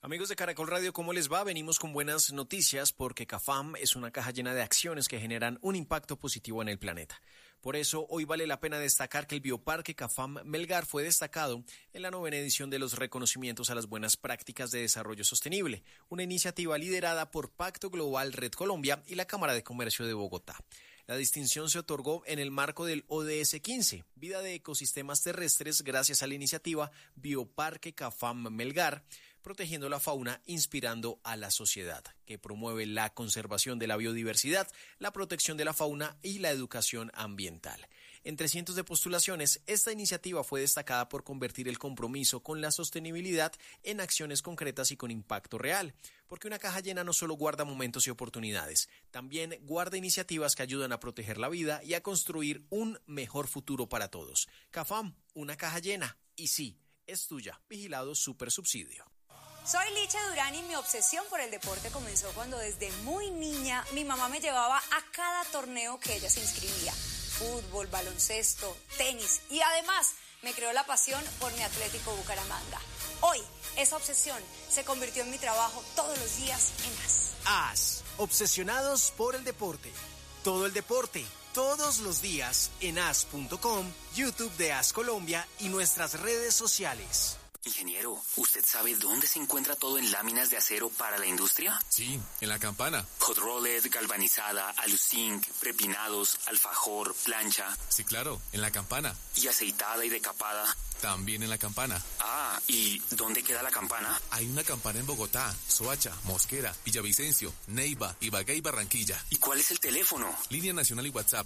Amigos de Caracol Radio, ¿cómo les va? Venimos con buenas noticias porque CAFAM es una caja llena de acciones que generan un impacto positivo en el planeta. Por eso, hoy vale la pena destacar que el Bioparque CAFAM Melgar fue destacado en la 9ª edición de los reconocimientos a las buenas prácticas de desarrollo sostenible, una iniciativa liderada por Pacto Global Red Colombia y la Cámara de Comercio de Bogotá. La distinción se otorgó en el marco del ODS 15, Vida de Ecosistemas Terrestres, gracias a la iniciativa Bioparque CAFAM Melgar, protegiendo la fauna, inspirando a la sociedad, que promueve la conservación de la biodiversidad, la protección de la fauna y la educación ambiental. Entre cientos de postulaciones, esta iniciativa fue destacada por convertir el compromiso con la sostenibilidad en acciones concretas y con impacto real, porque una caja llena no solo guarda momentos y oportunidades, también guarda iniciativas que ayudan a proteger la vida y a construir un mejor futuro para todos. CAFAM, una caja llena, y sí, es tuya. Vigilado Supersubsidio. Soy Licha Durán y mi obsesión por el deporte comenzó cuando desde muy niña mi mamá me llevaba a cada torneo que ella se inscribía. Fútbol, baloncesto, tenis y además me creó la pasión por mi Atlético Bucaramanga. Hoy esa obsesión se convirtió en mi trabajo todos los días en AS. AS, obsesionados por el deporte. Todo el deporte, todos los días en as.com, YouTube de AS Colombia y nuestras redes sociales. Ingeniero, ¿usted sabe dónde se encuentra todo en láminas de acero para la industria? Sí, en la Campana. Hot rolled, galvanizada, aluzinc, prepinados, alfajor, plancha. Sí, claro, en la Campana. ¿Y aceitada y decapada? También en la Campana. Ah, ¿y dónde queda la Campana? Hay una Campana en Bogotá, Soacha, Mosquera, Villavicencio, Neiva, Ibagué y Barranquilla. ¿Y cuál es el teléfono? Línea nacional y WhatsApp,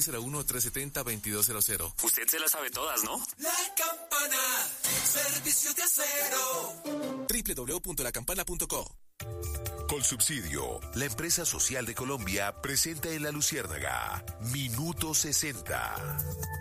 601-370-2200. Usted se las sabe todas, ¿no? La Campana, servicio de acero. www.lacampana.co. Colsubsidio, la empresa social de Colombia, presenta en La Luciérnaga, Minuto 60.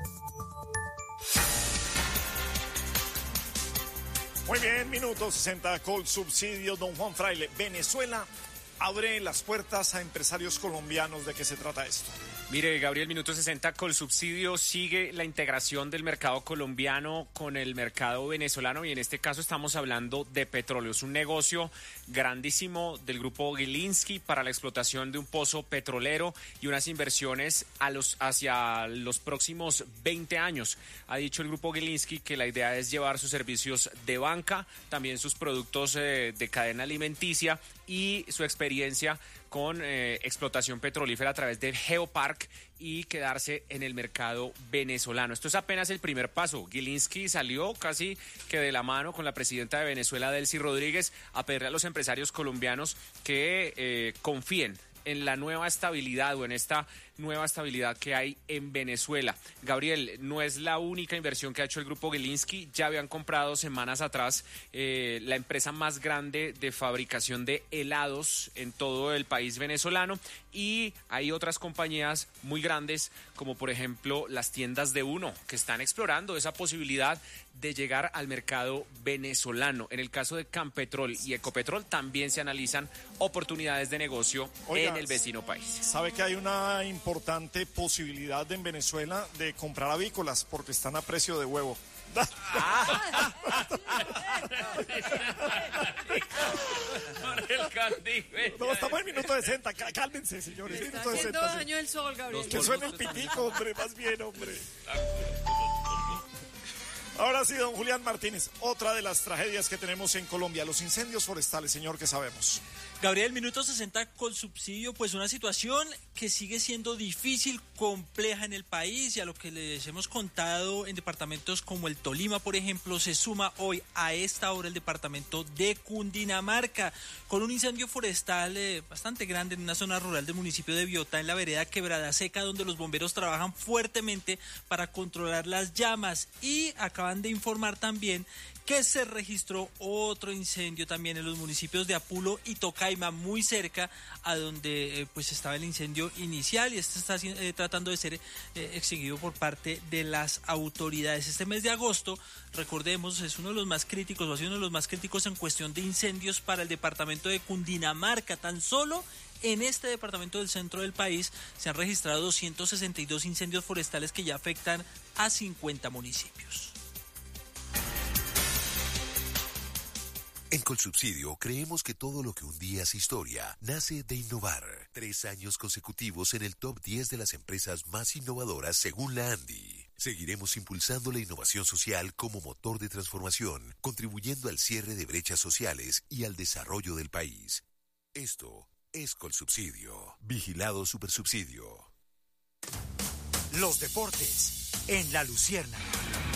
Muy bien, Minuto 60, Colsubsidio, don Juan Fraile. Venezuela abre las puertas a empresarios colombianos. ¿De qué se trata esto? Mire, Gabriel, Minuto 60, Colsubsidio sigue la integración del mercado colombiano con el mercado venezolano y en este caso estamos hablando de petróleo. Es un negocio grandísimo del grupo Gilinski para la explotación de un pozo petrolero y unas inversiones hacia los próximos 20 años. Ha dicho el grupo Gilinski que la idea es llevar sus servicios de banca, también sus productos de cadena alimenticia y su experiencia con explotación petrolífera a través del Geopark y quedarse en el mercado venezolano. Esto es apenas el primer paso. Gilinski salió casi que de la mano con la presidenta de Venezuela, Delcy Rodríguez, a pedirle a los empresarios colombianos que confíen en la nueva estabilidad o en esta nueva estabilidad que hay en Venezuela. Gabriel, no es la única inversión que ha hecho el grupo Gilinski. Ya habían comprado semanas atrás la empresa más grande de fabricación de helados en todo el país venezolano y hay otras compañías muy grandes como por ejemplo las tiendas de Uno que están explorando esa posibilidad de llegar al mercado venezolano. En el caso de Campetrol y Ecopetrol también se analizan oportunidades de negocio en el vecino país. ¿Sabe que hay una importante posibilidad en Venezuela de comprar avícolas porque están a precio de huevo? No, estamos en Minuto 60, cálmense, señores. Minuto 60. Daño el sol, Gabriel. Que suene el pitico, hombre, más bien, hombre. Ahora sí, don Julián Martínez, otra de las tragedias que tenemos en Colombia, los incendios forestales, señor, ¿qué sabemos? Gabriel, Minuto 60 Colsubsidio, pues una situación que sigue siendo difícil, compleja en el país y a lo que les hemos contado en departamentos como el Tolima, por ejemplo, se suma hoy a esta hora el departamento de Cundinamarca con un incendio forestal bastante grande en una zona rural del municipio de Biotá, en la vereda Quebrada Seca, donde los bomberos trabajan fuertemente para controlar las llamas y acaban de informar también que se registró otro incendio también en los municipios de Apulo y Tocaima, muy cerca a donde pues estaba el incendio inicial, y este está tratando de ser extinguido por parte de las autoridades. Este mes de agosto, recordemos, es uno de los más críticos, o ha sido uno de los más críticos en cuestión de incendios para el departamento de Cundinamarca. Tan solo en este departamento del centro del país se han registrado 262 incendios forestales que ya afectan a 50 municipios. En Colsubsidio creemos que todo lo que un día es historia nace de innovar. 3 años consecutivos en el top 10 de las empresas más innovadoras según la ANDI. Seguiremos impulsando la innovación social como motor de transformación, contribuyendo al cierre de brechas sociales y al desarrollo del país. Esto es Colsubsidio. Vigilado Supersubsidio. Los deportes en La Luciérnaga.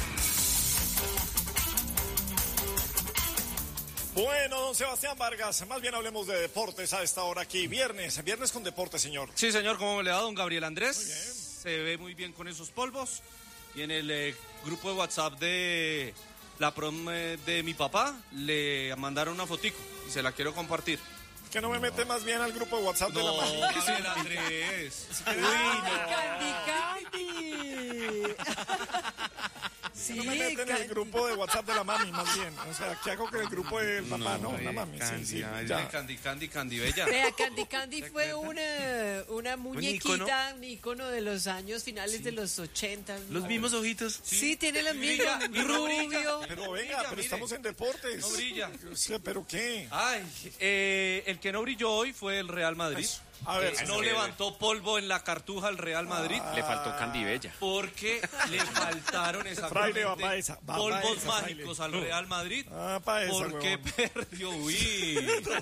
Bueno, don Sebastián Vargas, más bien hablemos de deportes a esta hora aquí. Viernes con deporte, señor. Sí, señor, ¿cómo le va, don Gabriel Andrés? Muy bien. Se ve muy bien con esos polvos. Y en el grupo de WhatsApp de la prom de mi papá le mandaron una fotico y se la quiero compartir. Que no me mete más bien al grupo de WhatsApp de la mami. Gabriel Andrés. Candy. Sí, No me meten en el grupo de WhatsApp de la mami, más bien. O sea, ¿qué hago con el grupo del papá? No, la mami. Sí, ya. Candy Bella. Vea, Candy fue una muñequita, un ícono de los años finales de los 80. Los mismos ojitos. Sí, tiene los mismos, rubio. Pero venga, pero estamos en deportes. No brilla. ¿Pero qué? Ay, el que no brilló hoy fue el Real Madrid. A ver, no levantó polvo en la cartuja al Real Madrid. Le faltó Candy Bella. Porque le faltaron Fraile, polvos mágicos al Real Madrid. Porque perdió. Uy.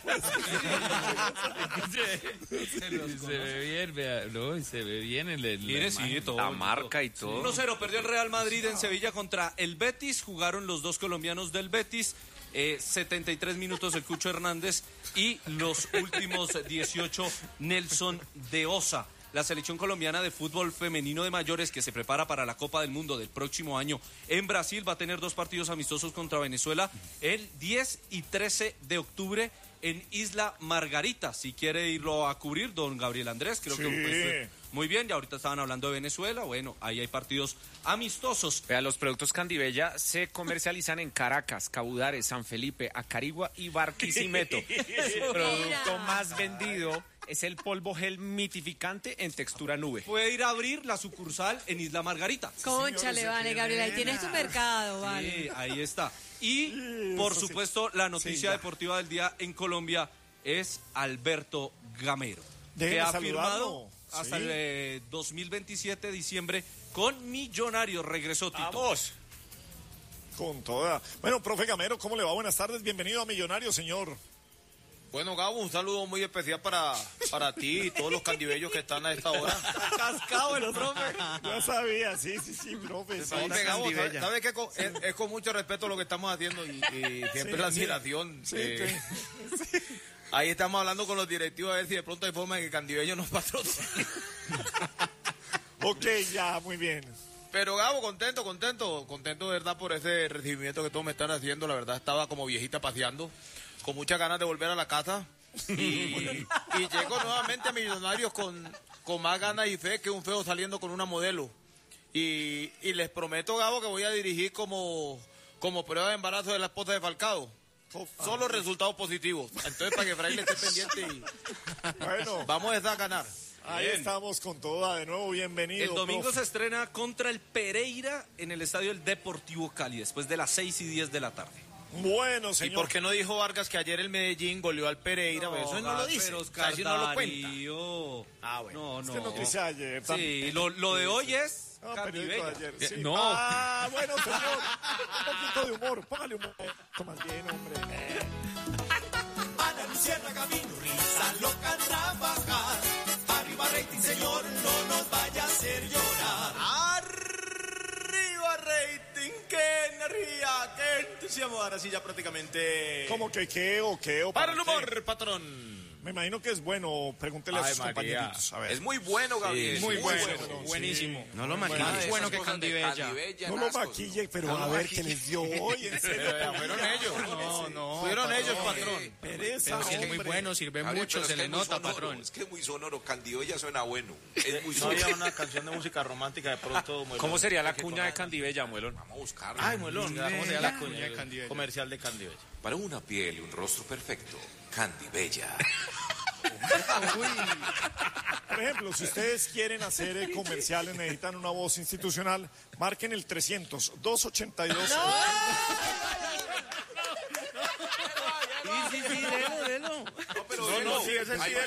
Se ve bien, vea, no, se ve bien la marca y todo. 1-0 perdió el Real Madrid en Sevilla contra el Betis. Jugaron los dos colombianos del Betis. 73 minutos el Cucho Hernández y los últimos 18 Nelson de Osa. La selección colombiana de fútbol femenino de mayores que se prepara para la Copa del Mundo del próximo año en Brasil va a tener 2 partidos amistosos contra Venezuela el 10 y 13 de octubre en Isla Margarita. Si quiere irlo a cubrir, don Gabriel Andrés, creo que muy bien. Y ahorita estaban hablando de Venezuela. Bueno, ahí hay partidos amistosos. Vea, los productos Candibella se comercializan en Caracas, Cabudares, San Felipe, Acarigua y Barquisimeto. El producto más vendido es el polvo gel mitificante en textura nube. Puede ir a abrir la sucursal en Isla Margarita. Cónchale, vale, Gabriel, ahí tienes tu mercado, vale. Sí, ahí está. Y, por supuesto, la noticia deportiva del día en Colombia es Alberto Gamero, que ha firmado hasta el 2027 de diciembre con Millonarios. Regresó Tito. ¡Vamos! Con toda. Bueno, profe Gamero, ¿cómo le va? Buenas tardes, bienvenido a Millonarios, señor. Bueno, Gabo, un saludo muy especial para ti y todos los candibellos que están a esta hora. Cascado el profe. Ya sabía, sí, profe. Hombre, Gabo, ¿sabes qué? Es con mucho respeto lo que estamos haciendo y siempre la admiración. Ahí estamos hablando con los directivos a ver si de pronto hay forma de que Candibello nos patrocine. Ok, ya, muy bien. Pero Gabo, contento de verdad por ese recibimiento que todos me están haciendo. La verdad estaba como viejita paseando, con muchas ganas de volver a la casa. Y llego nuevamente a Millonarios con más ganas y fe que un feo saliendo con una modelo. Y les prometo, Gabo, que voy a dirigir como prueba de embarazo de la esposa de Falcao. Solo resultados positivos. Entonces, para que Fraile esté pendiente y bueno, vamos a ganar. Ahí estamos con toda, de nuevo, bienvenido. El domingo se estrena contra el Pereira en el estadio del Deportivo Cali, después de las 6:10 de la tarde. Bueno, señor. ¿Y por qué no dijo Vargas que ayer el Medellín goleó al Pereira? Eso no lo dice, casi no lo cuenta. Ah, bueno. Es que noticia ayer. Sí, lo de hoy es... Ayer, sí. No. Ah, bueno, señor. Un poquito de humor. Póngale humor. Más bien, hombre. A la Luciérnaga vino risa loca a trabajar. Arriba rating, señor, no nos vaya a hacer llorar. Arriba rating, qué energía, qué entusiasmo. Ahora sí ya prácticamente... ¿Cómo que qué o qué? Para el humor, patrón. Me imagino que es bueno, pregúntele a sus compañeritos. A ver. Es muy bueno, Gabriel. Sí, muy bueno, buenísimo. Sí. No lo maquille. Más bueno que Candibella. No lo maquille, pero a ver qué les dio hoy. En serio. Fueron ellos. No. Fueron ellos, patrón. Pereza, pero es muy bueno, sirve mucho, se le nota, patrón. Es que es muy sonoro, Candibella suena bueno. Es muy No sonoro. había una canción de música romántica de pronto. ¿Cómo sería la cuña de Candibella, Muelón? Vamos a buscarla. Ay, Muelón. ¿Cómo sería la cuña de Candibella? Comercial de Candibella. Para una piel y un rostro perfecto, Candibella. Por ejemplo, si ustedes quieren hacer comerciales, necesitan una voz institucional, marquen el 300-282. Sí, léelo. No, sí, ese sí,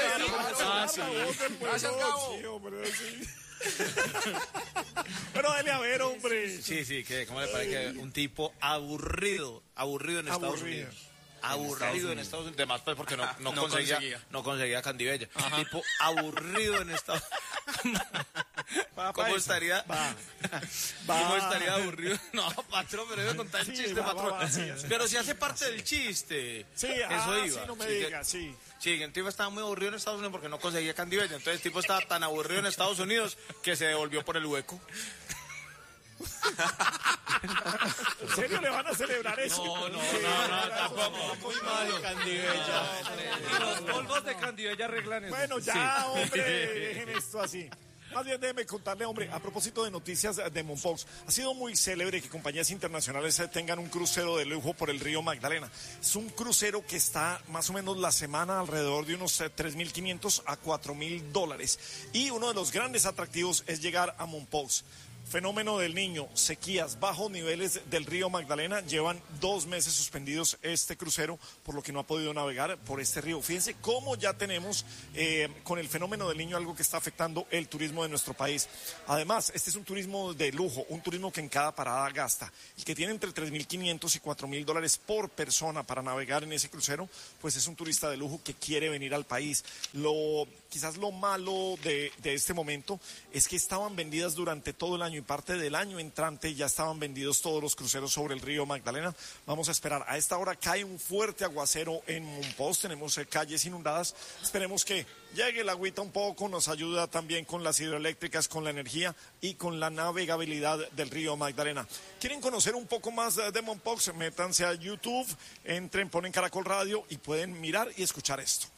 Pero dale a ver, hombre. Sí, ¿cómo le parece que un tipo aburrido en Estados Unidos? Aburrido en Estados Unidos. Además, pues, porque no conseguía Candibella. Tipo aburrido en Estados Unidos. ¿Cómo estaría? ¿Cómo estaría aburrido? No, patrón, pero iba a contar el chiste, patrón. Pero si hace parte del chiste. Sí, eso iba. Sí, no me digas, sí. Sí, el tipo estaba muy aburrido en Estados Unidos porque no conseguía Candibella. Entonces el tipo estaba tan aburrido en Estados Unidos que se devolvió por el hueco. ¿En serio le van a celebrar eso? No, tampoco. Muy malo, Candibella. Y los polvos de Candibella arreglan eso. Bueno, ya, hombre, dejen esto así. Más bien déjeme contarle, hombre, a propósito de noticias de Mompox, ha sido muy célebre que compañías internacionales tengan un crucero de lujo por el río Magdalena. Es un crucero que está más o menos la semana alrededor de unos $3,500 a $4,000. Y uno de los grandes atractivos es llegar a Mompox. Fenómeno del Niño, sequías, bajos niveles del río Magdalena, llevan 2 meses suspendidos este crucero, por lo que no ha podido navegar por este río. Fíjense cómo ya tenemos con el fenómeno del Niño algo que está afectando el turismo de nuestro país. Además, este es un turismo de lujo, un turismo que en cada parada gasta. El que tiene entre $3,500 y $4,000 por persona para navegar en ese crucero, pues es un turista de lujo que quiere venir al país. Quizás lo malo de este momento es que estaban vendidas durante todo el año y parte del año entrante ya estaban vendidos todos los cruceros sobre el río Magdalena. Vamos a esperar. A esta hora cae un fuerte aguacero en Mompox, tenemos calles inundadas. Esperemos que llegue el agüita un poco, nos ayuda también con las hidroeléctricas, con la energía y con la navegabilidad del río Magdalena. ¿Quieren conocer un poco más de Mompox? Métanse a YouTube, entren, ponen Caracol Radio y pueden mirar y escuchar esto.